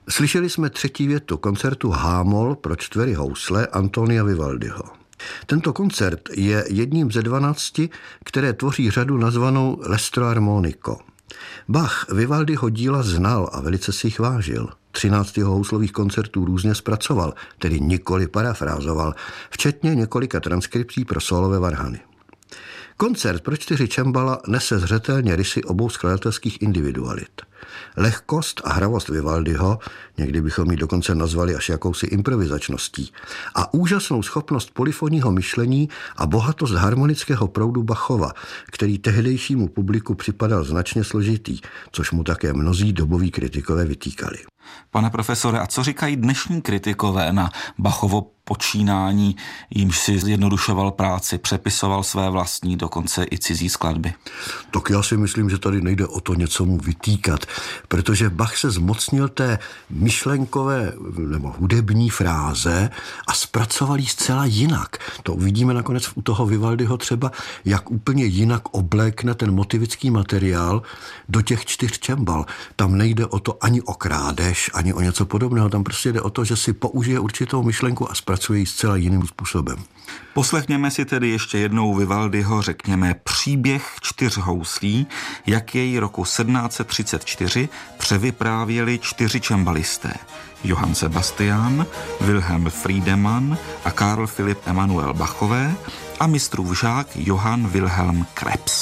Slyšeli jsme třetí větu koncertu H-moll pro 4 housle Antonia Vivaldiho. Tento koncert je jedním ze 12, které tvoří řadu nazvanou L'Estro Armonico. Bach Vivaldiho díla znal a velice si jich vážil. 13 jeho houslových koncertů různě zpracoval, tedy nikoli parafrázoval, včetně několika transkripcí pro solové varhany. Koncert pro 4 čembala nese zřetelně rysy obou skladatelských individualit. Lehkost a hravost Vivaldiho, někdy bychom ji dokonce nazvali až jakousi improvizačností, a úžasnou schopnost polyfonního myšlení a bohatost harmonického proudu Bachova, který tehdejšímu publiku připadal značně složitý, což mu také mnozí doboví kritikové vytýkali. Pane profesore, a co říkají dnešní kritikové na Bachovo počínání, jímž si zjednodušoval práci, přepisoval své vlastní, dokonce i cizí skladby? Tak já si myslím, že tady nejde o to něco mu vytýkat, protože Bach se zmocnil té myšlenkové nebo hudební fráze a zpracoval ji zcela jinak. To uvidíme nakonec u toho Vivaldiho třeba, jak úplně jinak oblékne ten motivický materiál do těch 4 čembal. Tam nejde o to ani o krádež, ani o něco podobného. Tam prostě jde o to, že si použije určitou myšlenku a zpracuje ji zcela jiným způsobem. Poslechněme si tedy ještě jednou Vivaldiho, řekněme, příběh 4 houslí, jak jej roku 1734 převyprávěli 4 čembalisté. Johann Sebastian, Wilhelm Friedemann a Karl Philipp Emanuel Bachové a mistrův žák Johann Wilhelm Krebs.